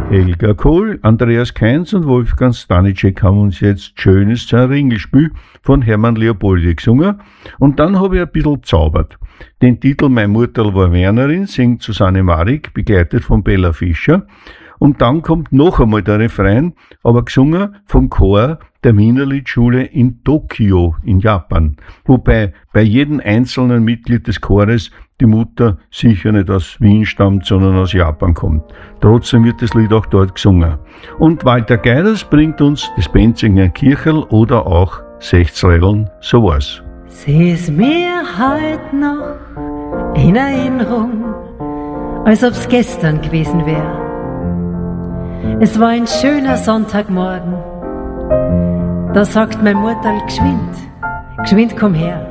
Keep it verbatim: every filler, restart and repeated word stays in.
Helga Kohl, Andreas Kainz und Wolfgang Stanicek haben uns jetzt Schönes zu einem Ringelspiel von Hermann Leopoldi gesungen. Und dann habe ich ein bisschen zaubert. Den Titel Mein Mutterl war Wernerin singt Susanne Marik, begleitet von Bella Fischer. Und dann kommt noch einmal der Refrain, aber gesungen vom Chor der Wienerliedschule in Tokio in Japan. Wobei bei jedem einzelnen Mitglied des Chores die Mutter sicher nicht aus Wien stammt, sondern aus Japan kommt. Trotzdem wird das Lied auch dort gesungen. Und Walter Geiders bringt uns das Benzinger Kircherl oder auch Sechzlerln, so war's. Sie ist mir heut noch in Erinnerung, als ob's gestern gewesen wäre. Es war ein schöner Sonntagmorgen. Da sagt mein Mutterl, geschwind, geschwind komm her.